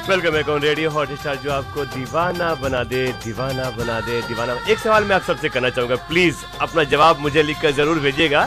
Welcome back on radio Hotstar, जो आपको दीवाना बना दे, दीवाना बना दे, दीवाना। एक सवाल मैं आप सबसे करना चाहूँगा, प्लीज़ अपना जवाब मुझे लिखकर ज़रूर भेजिएगा।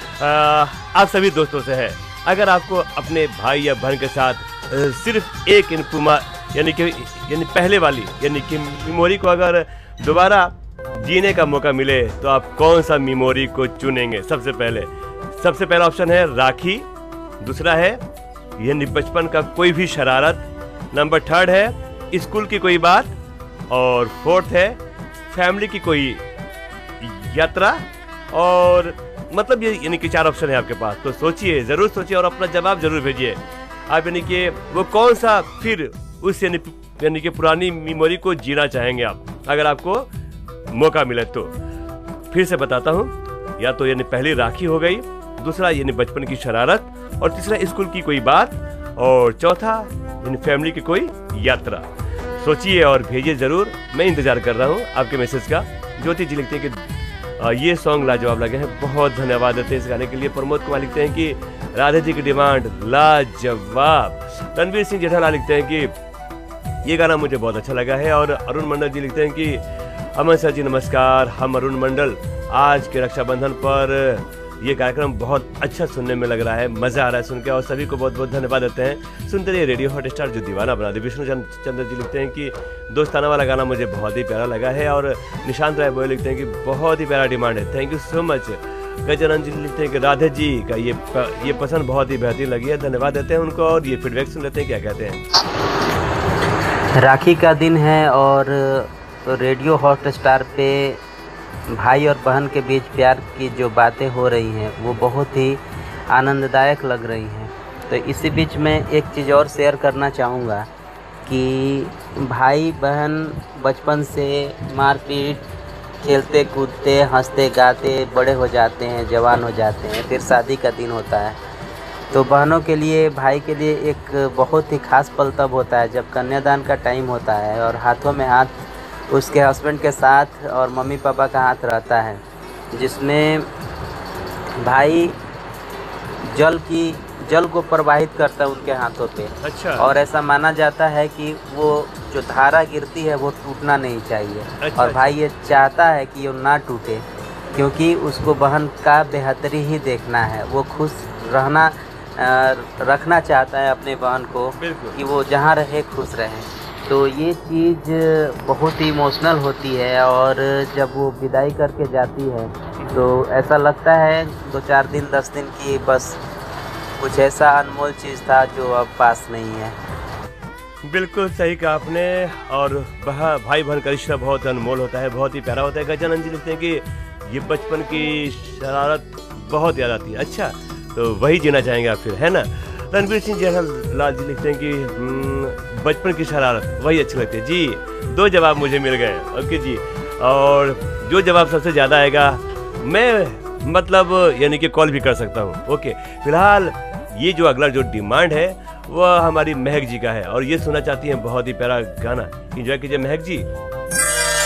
आप सभी दोस्तों से है, अगर आपको अपने भाई या बहन के साथ सिर्फ एक इनपुमा यानी पहले वाली यानी कि मेमोरी को अगर दोबारा जीने का मौका मिले तो आप कौन सा मेमोरी को चुनेंगे? सबसे पहला ऑप्शन है राखी, दूसरा है यानी बचपन का कोई भी शरारत, नंबर थर्ड है स्कूल की कोई बात, और फोर्थ है फैमिली की कोई यात्रा। और मतलब ये यानी कि 4 ऑप्शन है आपके पास, तो सोचिए, ज़रूर सोचिए और अपना जवाब ज़रूर भेजिए। आप यानी कि वो कौन सा फिर उस यानी कि पुरानी मेमोरी को जीना चाहेंगे आप, अगर आपको मौका मिले तो। फिर से बताता हूँ, या तो यानी पहली राखी हो गई, दूसरा यानी बचपन की शरारत, और तीसरा स्कूल की कोई बात, और चौथा यानी फैमिली की कोई यात्रा। सोचिए और भेजिए ज़रूर, मैं इंतज़ार कर रहा हूँ आपके मैसेज का। ज्योति जी लिखते हैं कि ये सॉन्ग लाजवाब लगे हैं, बहुत धन्यवाद देते हैं इस गाने के लिए। प्रमोद कुमार लिखते हैं कि राधे जी की डिमांड लाजवाब। रणवीर सिंह जेठालाल लिखते हैं कि ये गाना मुझे बहुत अच्छा लगा है। और अरुण मंडल जी लिखते हैं कि अमन सर जी नमस्कार, हम अरुण मंडल, आज के रक्षाबंधन पर ये कार्यक्रम बहुत अच्छा सुनने में लग रहा है, मज़ा आ रहा है सुन के, और सभी को बहुत बहुत धन्यवाद देते हैं। सुनते रहिए रेडियो हॉटस्टार, जो दीवाना बना दे। विष्णु चंद्र जी लिखते हैं कि दोस्ताना वाला गाना मुझे बहुत ही प्यारा लगा है। और निशांत राय बोए लिखते हैं कि बहुत ही प्यारा डिमांड है, thank you so much. Gajanand जी लिखते हैं कि राधे जी का ये पसंद बहुत ही बेहतरीन लगी है, धन्यवाद देते हैं उनको। और ये फीडबैक सुन लेते हैं क्या कहते हैं। राखी का दिन है और रेडियो हॉटस्टार पे भाई और बहन के बीच प्यार की जो बातें हो रही हैं वो बहुत ही आनंददायक लग रही हैं। तो इसी बीच में एक चीज़ और शेयर करना चाहूँगा कि भाई बहन बचपन से मारपीट, खेलते कूदते, हंसते गाते बड़े हो जाते हैं, जवान हो जाते हैं, फिर शादी का दिन होता है। तो बहनों के लिए, भाई के लिए एक बहुत ही ख़ास पल तब होता है जब कन्यादान का टाइम होता है और हाथों में हाथ उसके हस्बैंड के साथ और मम्मी पापा का हाथ रहता है, जिसमें भाई जल को प्रवाहित करता है उनके हाथों पे। अच्छा। और ऐसा माना जाता है कि वो जो धारा गिरती है वो टूटना नहीं चाहिए। अच्छा, और भाई ये चाहता है कि वो ना टूटे, क्योंकि उसको बहन का बेहतरी ही देखना है। वो खुश रखना चाहता है अपने बहन को, कि वो जहाँ रहे खुश रहे। तो ये चीज़ बहुत ही इमोशनल होती है, और जब वो विदाई करके जाती है तो ऐसा लगता है 2-4 दिन 10 दिन की बस कुछ ऐसा अनमोल चीज़ था जो अब पास नहीं है। बिल्कुल सही कहा आपने। और भाई बहन का रिश्ता बहुत अनमोल होता है, बहुत ही प्यारा होता है। गजानंद जी लिखते हैं कि ये बचपन की शरारत बहुत याद आती है। अच्छा, तो वही जीना चाहेंगे आप फिर, है ना? रणवीर सिंह जेठालाल जी लिखते हैं कि बचपन की शरारत वही अच्छी लगती है जी। 2 जवाब मुझे मिल गए, ओके जी। और जो जवाब सबसे ज़्यादा आएगा मैं मतलब यानी कि कॉल भी कर सकता हूँ। ओके, फिलहाल ये जो अगला जो डिमांड है वह हमारी महक जी का है, और ये सुनना चाहती हैं बहुत ही प्यारा गाना। एंजॉय कीजिए महक जी।